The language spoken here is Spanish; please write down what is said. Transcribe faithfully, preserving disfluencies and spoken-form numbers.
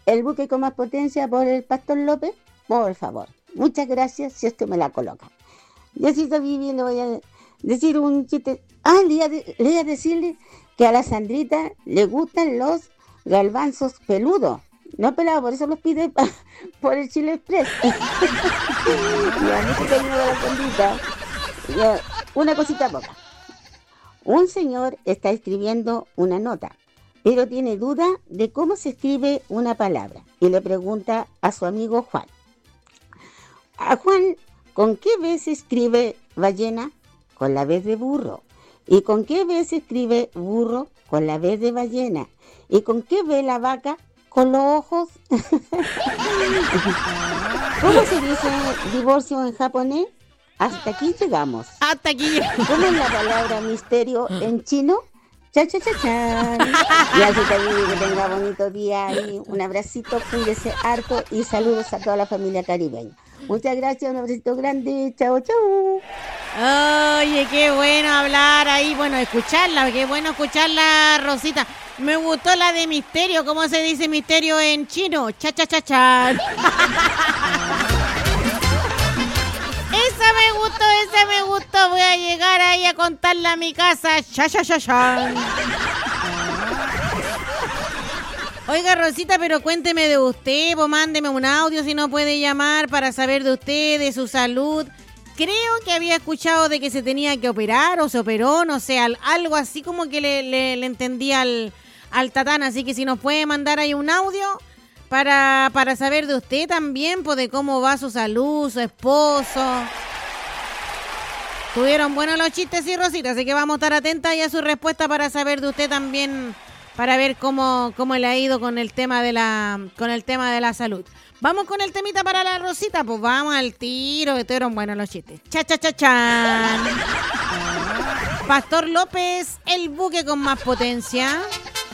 el buque con más potencia por el Pastor López, por favor. Muchas gracias si es que me la colocan. Diosito Vivi, le voy a decir un chiste. Ah, le iba, de, le iba a decirle que a la Sandrita le gustan los garbanzos peludos. No pelado, por eso los pide pa, por el Chile Express. Ya, mucho cariño de la Sandrita. Ya, una cosita poca. Un señor está escribiendo una nota, pero tiene duda de cómo se escribe una palabra. Y le pregunta a su amigo Juan. A Juan, ¿con qué B se escribe ballena? Con la B de burro. ¿Y con qué B se escribe burro? Con la B de ballena. ¿Y con qué B la vaca? Con los ojos. ¿Cómo se dice divorcio en japonés? Hasta aquí llegamos. Hasta aquí llegamos. ¿Cómo es la palabra misterio en chino? Cha, cha, cha, chan. Y así también que tenga bonito día y un abracito, cuídese harto y saludos a toda la familia caribeña. Muchas gracias, un abracito grande. Chao, chao. Oye, qué bueno hablar ahí, bueno, escucharla, qué bueno escucharla, Rosita. Me gustó la de misterio, ¿cómo se dice misterio en chino? Cha, cha, cha, cha. Esa me gustó, esa me gustó. Voy a llegar ahí a contarla a mi casa. Cha, cha, cha, cha. Oiga, Rosita, pero cuénteme de usted, pues mándeme un audio si no puede llamar para saber de usted, de su salud. Creo que había escuchado de que se tenía que operar o se operó, no sé, algo así como que le, le, le entendía al, al Tatán. Así que si nos puede mandar ahí un audio para, para saber de usted también, pues de cómo va su salud, su esposo. Tuvieron buenos los chistes, sí, Rosita, así que vamos a estar atentas y a su respuesta para saber de usted también, para ver cómo, cómo le ha ido con el tema de la, con el tema de la salud. Vamos con el temita para la Rosita, pues vamos al tiro, que tuvieron buenos los chistes. Cha, cha, cha, chan. Pastor López, el buque con más potencia.